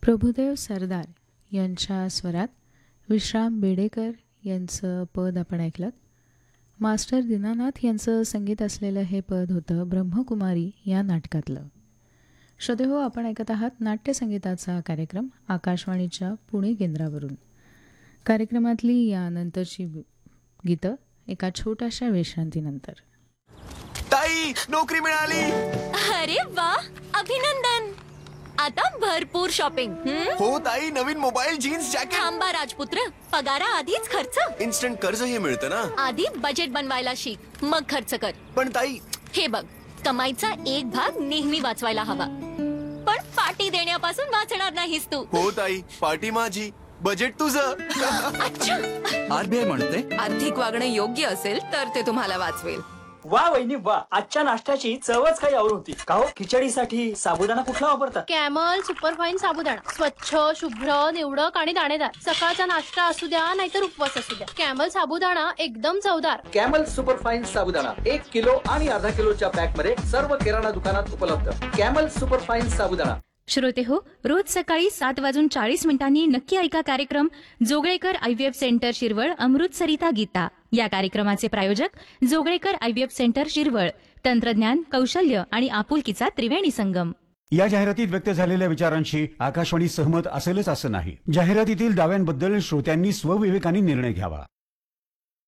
प्रभुदेव सरदार यांच्या स्वरात विश्राम बेडेकर यांचं पद आपण ऐकलं. मास्टर दीनानाथ यांचं संगीत असलेलं हे पद होतं ब्रह्मकुमारी या नाटकातलं. श्रोतेहो, आपण ऐकत आहात नाट्यसंगीताचा कार्यक्रम आकाशवाणीच्या पुणे केंद्रावरून. कार्यक्रमातली यानंतरची गीतं एका छोट्याशा विश्रांतीनंतर. ताई, नोकरी मिळाली. अरे वा, अभिनंदन. आता भरपूर शॉपिंग. हो ताई, नवीन मोबाईल, जीन्स, जॅकेट. थांबा राजपुत्र, पगारा आधीच खर्च. इन्स्टंट कर्ज हे मिळतं ना. आधी बजेट बनवायला शिक, मग खर्च कर. पण ताई, हे बघ, कमाईचा एक भाग नेहमी वाचवायला हवा, पण पार्टी देण्यापासून वाचणार नाहीस तू. हो ताई, पार्टी माझी, बजेट तुझं. अच्छा. आरबीआय म्हणते आर्थिक वागणं योग्य असेल तर ते तुम्हाला वाचवेल. वा वहिनी वा, आजच्या नाश्त्याची चवच काही और होती. का हो, खिचडीसाठी साबुदाणा कुठला वापरता? कॅमल सुपरफाईन साबुदाणा. स्वच्छ, शुभ्र, निवडक आणि दाणेदार. सकाळचा नाश्ता असू द्या नाहीतर उपवास असू द्या, कॅमल साबुदाणा एकदम चवदार. कॅमल सुपरफाईन साबुदाणा 1 किलो आणि अर्धा किलोच्या पॅक मध्ये सर्व किराणा दुकानात उपलब्ध. कॅमल सुपरफाईन साबुदाणा. श्रोते हो, रोज सकाळी 7:40 नक्की ऐका कार्यक्रम जोगळेकर IVF सेंटर शिरवळ अमृत सरिता गीता. या कार्यक्रमाचे प्रायोजक जोगळेकर IVF सेंटर शिरवळ. तंत्रज्ञान, कौशल्य आणि आपुलकीचा त्रिवेणी संगम. या जाहिरातीत व्यक्त झालेल्या विचारांशी आकाशवाणी सहमत असेलच असं नाही. जाहिरातीतील दाव्यांबद्दल श्रोत्यांनी स्वविवेकाने निर्णय घ्यावा.